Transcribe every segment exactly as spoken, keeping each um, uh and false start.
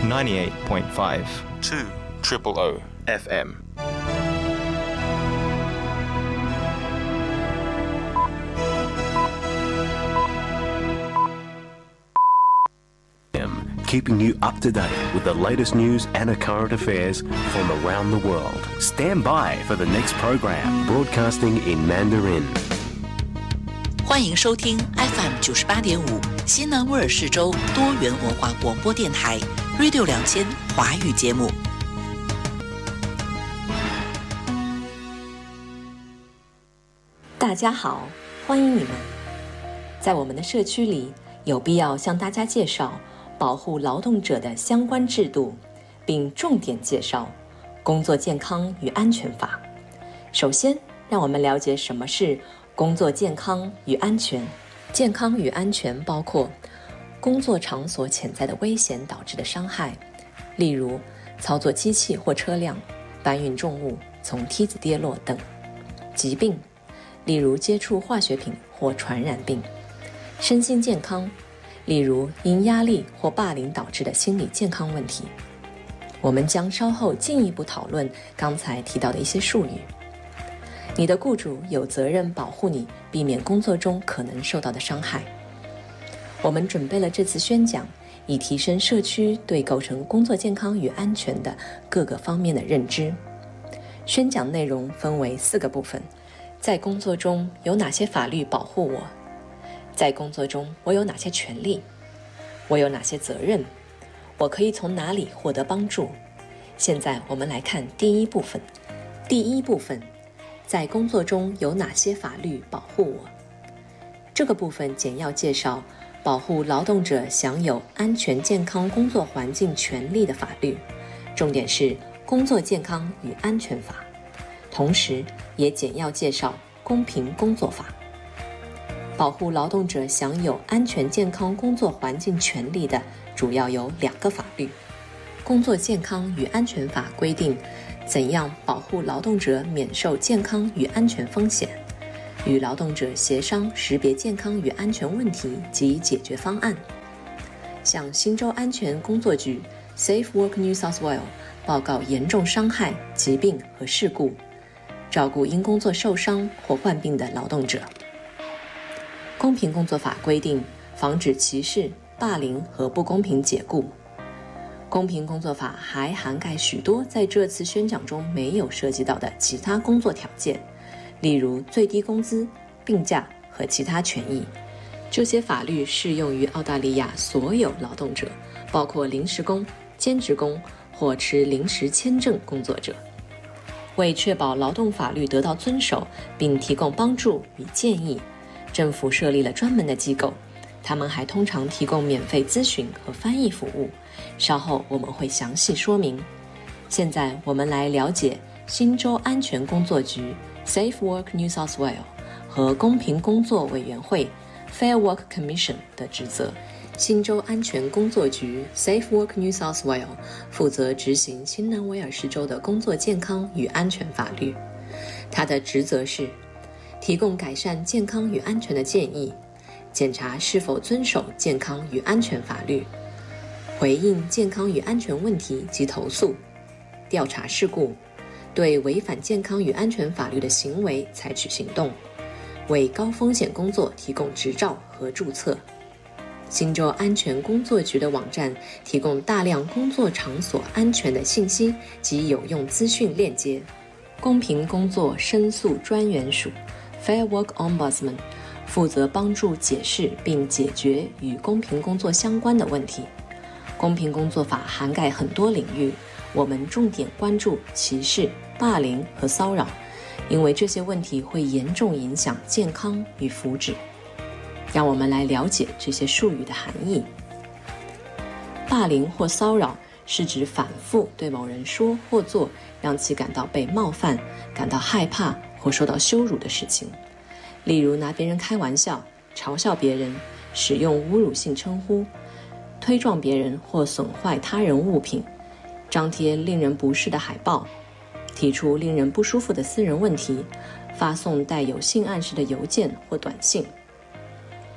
ninety-eight point five two triple O F M. Keeping you up to date with the latest news and current affairs from around the world. Stand by for the next program, broadcasting in Mandarin. 欢迎收听 F M 九十八点五西南威尔士州多元文化广播电台 Radio 两千华语节目。 大家好，欢迎你们。在我们的社区里，有必要向大家介绍保护劳动者的相关制度，并重点介绍工作健康与安全法。首先，让我们了解什么是工作健康与安全。健康与安全包括工作场所潜在的危险导致的伤害，例如操作机器或车辆、搬运重物、从梯子跌落等；疾病，例如接触化学品或传染病；身心健康，例如因压力或霸凌导致的心理健康问题。我们将稍后进一步讨论刚才提到的一些术语。你的雇主有责任保护你，避免工作中可能受到的伤害。我们准备了这次宣讲，以提升社区对构成工作健康与安全的各个方面的认知。宣讲内容分为四个部分：在工作中有哪些法律保护我？在工作中我有哪些权利？我有哪些责任？我可以从哪里获得帮助？现在我们来看第一部分。第一部分，在工作中有哪些法律保护我？这个部分简要介绍保护劳动者享有安全健康工作环境权利的法律，重点是工作健康与安全法，同时也简要介绍公平工作法。保护劳动者享有安全健康工作环境权利的主要有两个法律。工作健康与安全法规定怎样保护劳动者免受健康与安全风险，与劳动者协商识别健康与安全问题及解决方案，向新州安全工作局 Safe Work New South Wales 报告严重伤害、疾病和事故，照顾因工作受伤或患病的劳动者。公平工作法规定防止歧视、霸凌和不公平解雇。公平工作法还涵盖许多在这次宣讲中没有涉及到的其他工作条件，例如最低工资、病假和其他权益。这些法律适用于澳大利亚所有劳动者，包括临时工、兼职工或持临时签证工作者。为确保劳动法律得到遵守并提供帮助与建议，政府设立了专门的机构，他们还通常提供免费咨询和翻译服务，稍后我们会详细说明。现在我们来了解新州安全工作局 Safe Work New South Wales 和公平工作委员会 Fair Work Commission 的职责。新州安全工作局 Safe Work New South Wales 负责执行新南威尔士州的工作健康与安全法律，它的职责是提供改善健康与安全的建议，检查是否遵守健康与安全法律，回应健康与安全问题及投诉，调查事故，对违反健康与安全法律的行为采取行动，为高风险工作提供执照和注册。新州安全工作局的网站提供大量工作场所安全的信息及有用资讯链接。公平工作申诉专员署 Fair Work Ombudsman 负责帮助解释并解决与公平工作相关的问题。公平工作法涵盖很多领域，我们重点关注歧视、霸凌和骚扰，因为这些问题会严重影响健康与福祉。让我们来了解这些术语的含义。霸凌或骚扰是指反复对某人说或做让其感到被冒犯、感到害怕或受到羞辱的事情，例如拿别人开玩笑、嘲笑别人、使用侮辱性称呼、推撞别人或损坏他人物品、张贴令人不适的海报、提出令人不舒服的私人问题、发送带有性暗示的邮件或短信。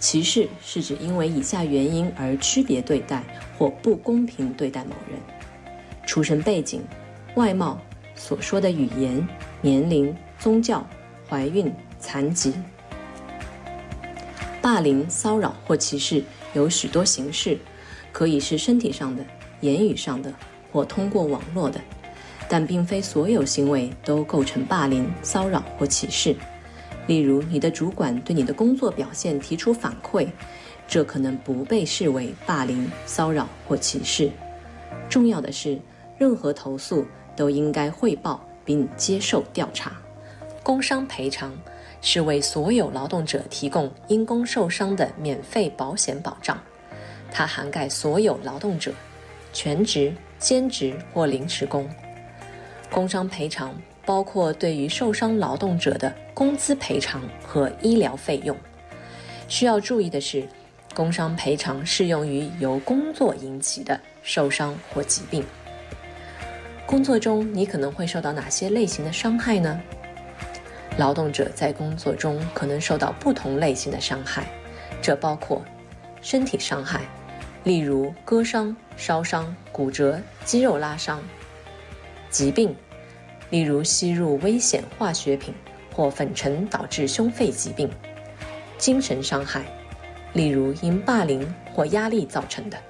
歧视是指因为以下原因而区别对待或不公平对待某人：出身背景、外貌、所说的语言、年龄、宗教、怀孕、残疾。霸凌、骚扰或歧视有许多形式，可以是身体上的、言语上的，或通过网络的，但并非所有行为都构成霸凌、骚扰或歧视。例如，你的主管对你的工作表现提出反馈，这可能不被视为霸凌、骚扰或歧视。重要的是，任何投诉都应该汇报并接受调查。工伤赔偿是为所有劳动者提供因工受伤的免费保险保障，它涵盖所有劳动者，全职、兼职或临时工。工伤赔偿包括对于受伤劳动者的工资赔偿和医疗费用。需要注意的是，工伤赔偿适用于由工作引起的受伤或疾病。工作中你可能会受到哪些类型的伤害呢？劳动者在工作中可能受到不同类型的伤害，这包括身体伤害，例如割伤、烧伤、骨折、肌肉拉伤；疾病，例如吸入危险化学品或粉尘导致胸肺疾病；精神伤害，例如因霸凌或压力造成的。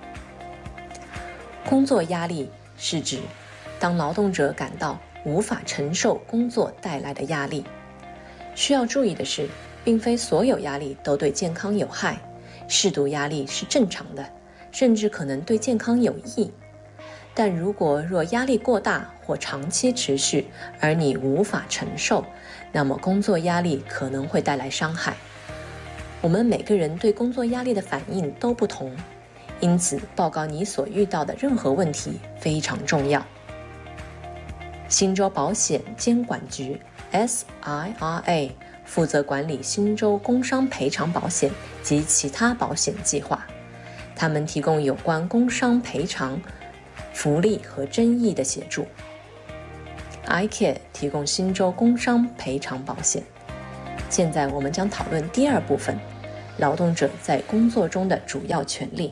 工作压力是指当劳动者感到无法承受工作带来的压力。需要注意的是，并非所有压力都对健康有害，适度压力是正常的，甚至可能对健康有益。但如果若压力过大或长期持续，而你无法承受，那么工作压力可能会带来伤害。我们每个人对工作压力的反应都不同，因此报告你所遇到的任何问题非常重要。新州保险监管局 S I R A 负责管理新州工伤赔偿保险及其他保险计划，他们提供有关工伤赔偿、福利和争议的协助。I C A R E 提供新州工伤赔偿保险。现在我们将讨论第二部分，劳动者在工作中的主要权利。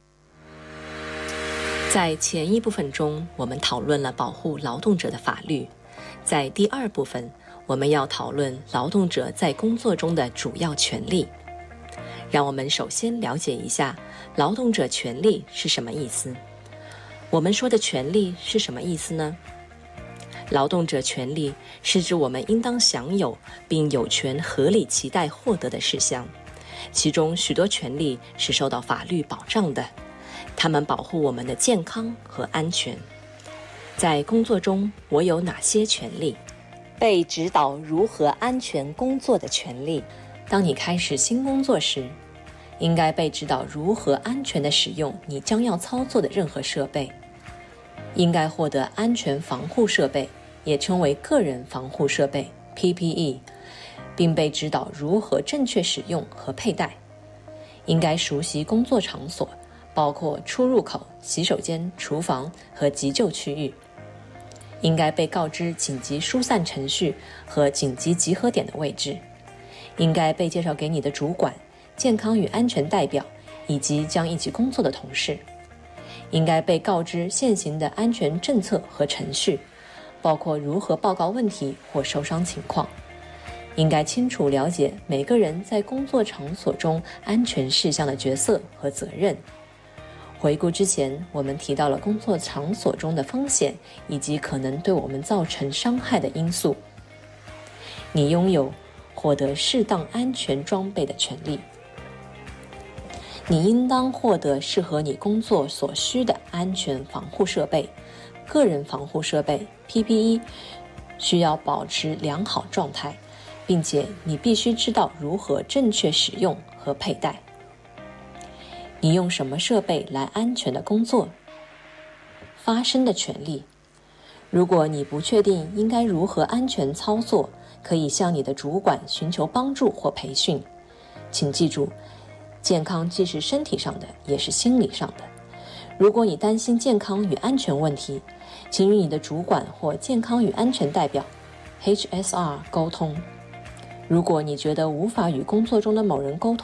在前一部分中，我们讨论了保护劳动者的法律。在第二部分，我们要讨论劳动者在工作中的主要权利。让我们首先了解一下劳动者权利是什么意思。我们说的权利是什么意思呢？劳动者权利是指我们应当享有并有权合理期待获得的事项，其中许多权利是受到法律保障的。他们保护我们的健康和安全。在工作中，我有哪些权利？被指导如何安全工作的权利。当你开始新工作时，应该被指导如何安全地使用你将要操作的任何设备。应该获得安全防护设备，也称为个人防护设备 P P E， 并被指导如何正确使用和佩戴。应该熟悉工作场所，包括出入口、洗手间、厨房和急救区域。应该被告知紧急疏散程序和紧急集合点的位置。应该被介绍给你的主管、健康与安全代表以及将一起工作的同事。应该被告知现行的安全政策和程序，包括如何报告问题或受伤情况。应该清楚了解每个人在工作场所中安全事项的角色和责任。回顾之前，我们提到了工作场所中的风险以及可能对我们造成伤害的因素。你拥有获得适当安全装备的权利。你应当获得适合你工作所需的安全防护设备。个人防护设备 P P E 需要保持良好状态，并且你必须知道如何正确使用和佩戴。你用什么设备来安全的工作？发声的权利。如果你不确定应该如何安全操作，可以向你的主管寻求帮助或培训。请记住，健康既是身体上的，也是心理上的。如果你担心健康与安全问题，请与你的主管或健康与安全代表 H S R 沟通。如果你觉得无法与工作中的某人沟通，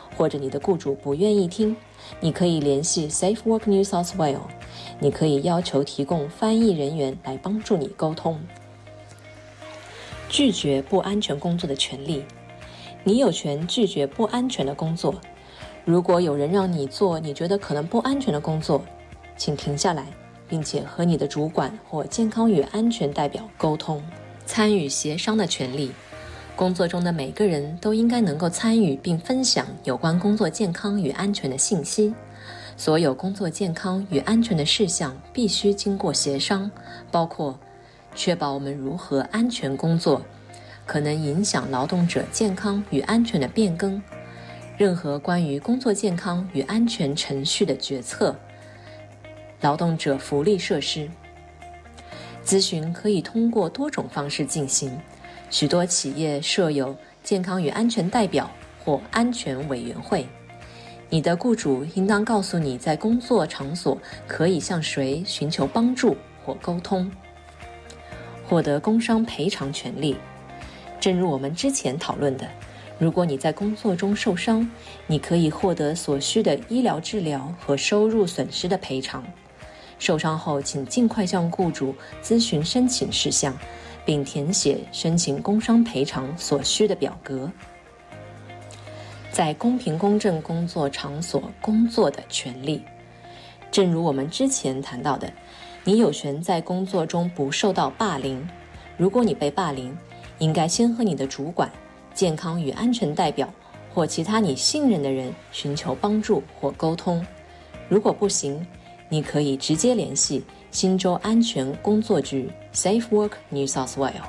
或者你的雇主不愿意听，你可以联系 Safe Work New South Wales， 你可以要求提供翻译人员来帮助你沟通。拒绝不安全工作的权利，你有权拒绝不安全的工作。如果有人让你做你觉得可能不安全的工作，请停下来，并且和你的主管或健康与安全代表沟通。参与协商的权利，工作中的每个人都应该能够参与并分享有关工作健康与安全的信息。所有工作健康与安全的事项必须经过协商，包括确保我们如何安全工作，可能影响劳动者健康与安全的变更，任何关于工作健康与安全程序的决策，劳动者福利设施。咨询可以通过多种方式进行，许多企业设有健康与安全代表或安全委员会。你的雇主应当告诉你在工作场所可以向谁寻求帮助或沟通。获得工伤赔偿权利，正如我们之前讨论的，如果你在工作中受伤，你可以获得所需的医疗治疗和收入损失的赔偿。受伤后，请尽快向雇主咨询申请事项，并填写申请工伤赔偿所需的表格。在公平公正工作场所工作的权利，正如我们之前谈到的，你有权在工作中不受到霸凌。如果你被霸凌，应该先和你的主管、健康与安全代表或其他你信任的人寻求帮助或沟通。如果不行，你可以直接联系新州安全工作局 Safe Work New South Wales。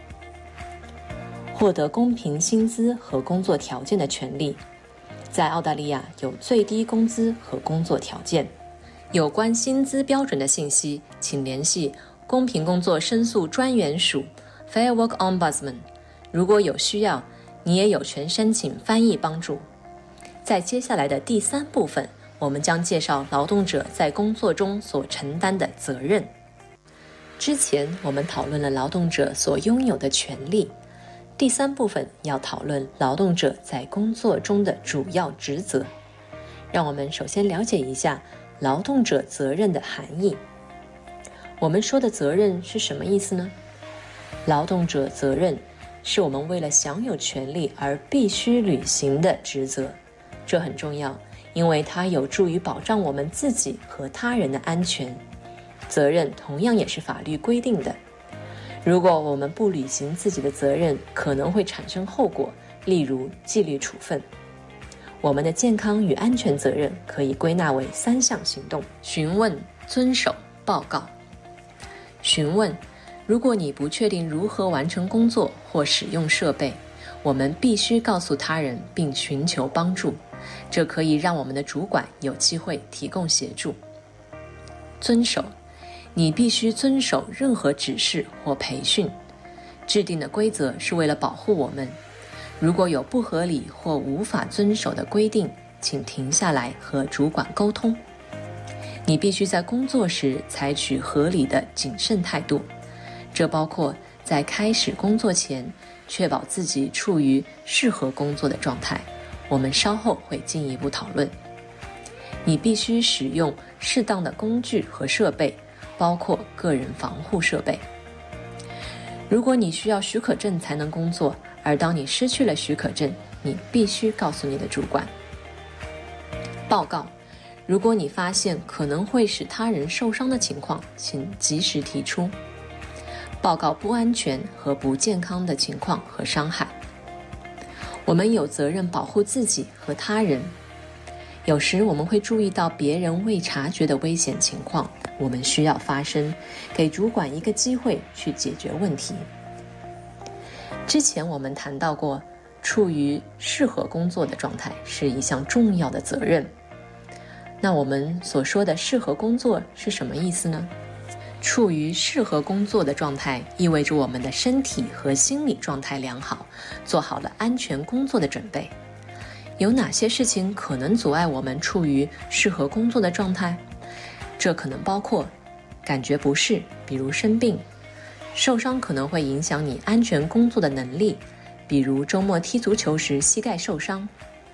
获得公平薪资和工作条件的权利，在澳大利亚有最低工资和工作条件。有关薪资标准的信息，请联系公平工作申诉专员署 Fair Work Ombudsman。 如果有需要，你也有权申请翻译帮助。在接下来的第三部分，我们将介绍劳动者在工作中所承担的责任。之前我们讨论了劳动者所拥有的权利，第三部分要讨论劳动者在工作中的主要职责。让我们首先了解一下劳动者责任的含义。我们说的责任是什么意思呢？劳动者责任是我们为了享有权利而必须履行的职责，这很重要，因为它有助于保障我们自己和他人的安全。责任同样也是法律规定的，如果我们不履行自己的责任，可能会产生后果，例如纪律处分。我们的健康与安全责任可以归纳为三项行动：询问、遵守、报告。询问，如果你不确定如何完成工作或使用设备，我们必须告诉他人并寻求帮助，这可以让我们的主管有机会提供协助。遵守，你必须遵守任何指示或培训。制定的规则是为了保护我们。如果有不合理或无法遵守的规定，请停下来和主管沟通。你必须在工作时采取合理的谨慎态度，这包括在开始工作前确保自己处于适合工作的状态。我们稍后会进一步讨论。你必须使用适当的工具和设备，包括个人防护设备。如果你需要许可证才能工作，而当你失去了许可证，你必须告诉你的主管。报告，如果你发现可能会使他人受伤的情况，请及时提出。报告不安全和不健康的情况和伤害。我们有责任保护自己和他人。有时我们会注意到别人未察觉的危险情况，我们需要发声，给主管一个机会去解决问题。之前我们谈到过，处于适合工作的状态是一项重要的责任。那我们所说的适合工作是什么意思呢？处于适合工作的状态，意味着我们的身体和心理状态良好，做好了安全工作的准备。有哪些事情可能阻碍我们处于适合工作的状态？这可能包括感觉不适，比如生病。受伤可能会影响你安全工作的能力，比如周末踢足球时膝盖受伤。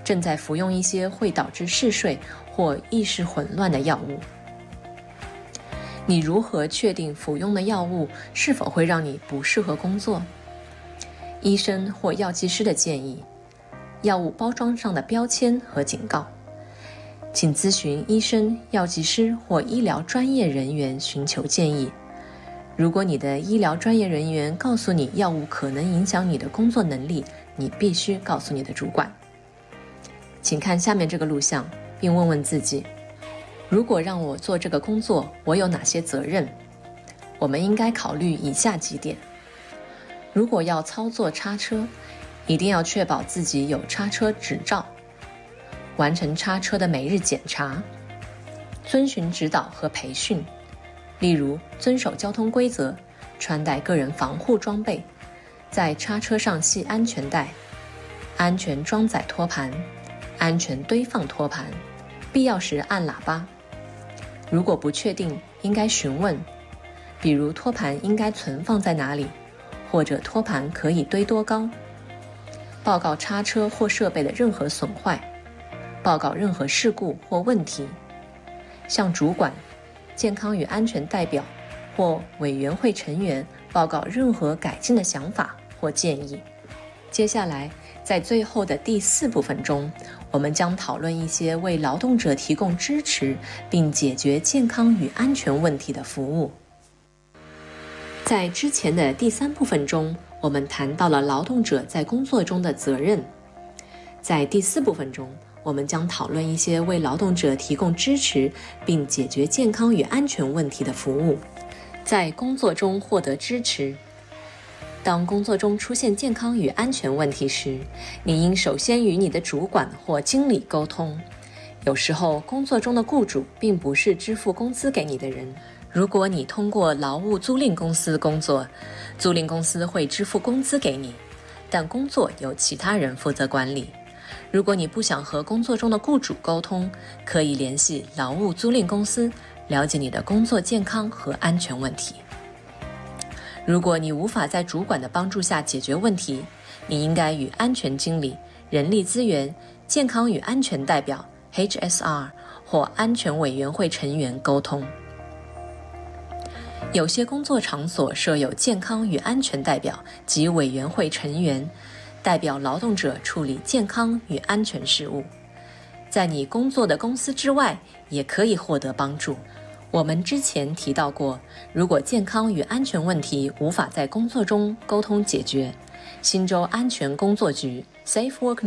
正在服用一些会导致嗜睡或意识混乱的药物。你如何确定服用的药物是否会让你不适合工作？医生或药剂师的建议，药物包装上的标签和警告，请咨询医生、药剂师或医疗专业人员寻求建议。如果你的医疗专业人员告诉你药物可能影响你的工作能力，你必须告诉你的主管。请看下面这个录像，并问问自己，如果让我做这个工作，我有哪些责任？我们应该考虑以下几点。如果要操作叉车，一定要确保自己有叉车执照，完成叉车的每日检查，遵循指导和培训，例如遵守交通规则，穿戴个人防护装备，在叉车上系安全带，安全装载托盘，安全堆放托盘，必要时按喇叭。如果不确定，应该询问，比如托盘应该存放在哪里，或者托盘可以堆多高。报告叉车或设备的任何损坏，报告任何事故或问题，向主管、健康与安全代表或委员会成员报告任何改进的想法或建议。接下来，在最后的第四部分中，我们将讨论一些为劳动者提供支持并解决健康与安全问题的服务。在之前的第三部分中，我们谈到了劳动者在工作中的责任。在第四部分中，我们将讨论一些为劳动者提供支持并解决健康与安全问题的服务。在工作中获得支持。当工作中出现健康与安全问题时，你应首先与你的主管或经理沟通。有时候，工作中的雇主并不是支付工资给你的人。如果你通过劳务租赁公司工作，租赁公司会支付工资给你，但工作由其他人负责管理。如果你不想和工作中的雇主沟通，可以联系劳务租赁公司，了解你的工作健康和安全问题。如果你无法在主管的帮助下解决问题，你应该与安全经理、人力资源、健康与安全代表 H S R 或安全委员会成员沟通。有些工作场所设有健康与安全代表及委员会成员，代表劳动者处理健康与安全事务。在你工作的公司之外，也可以获得帮助。我们之前提到过，如果健康与安全问题无法在工作中沟通解决，新州安全工作局 Safe Work